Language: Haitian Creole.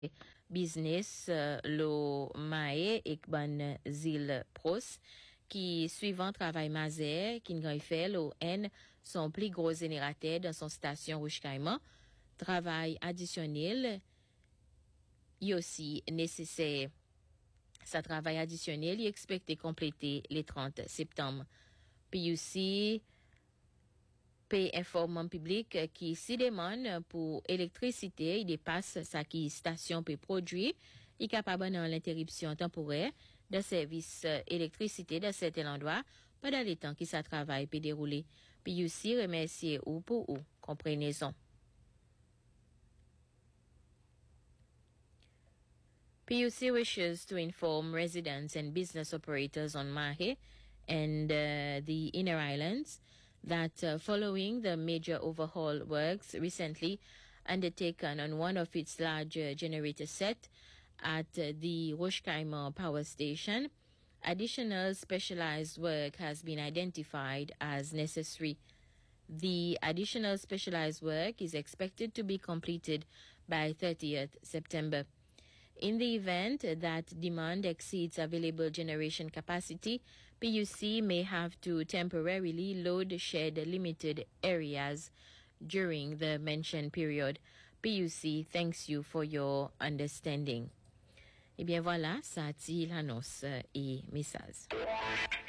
business lo Mae et ban zil pros qui suivant travail Mazer qui n'a fait lo N son plus gros générateur dans son station Rouge-Caïman travail additionnel y aussi nécessaire sa travail additionnel y expecté compléter le 30 septembre puis aussi paie information public qui si demande pour électricité, il dépasse sa qui station peut produire, il est capable dans l'interruption temporaire de service électricité de certains endroits pendant les temps qui ça travail peut dérouler. Puis aussi remercier ou pour ou comprenez-en. PUC wishes to inform residents and business operators on Mahe and the Inner Islands that following the major overhaul works recently undertaken on one of its larger generator set at the Rouge-Caïman power station, additional specialized work has been identified as necessary. The additional specialized work is expected to be completed by 30th September. In the event that demand exceeds available generation capacity, PUC may have to temporarily load shed limited areas during the mentioned period. PUC thanks you for your understanding. Eh bien voilà, ça a été l'annonce et message.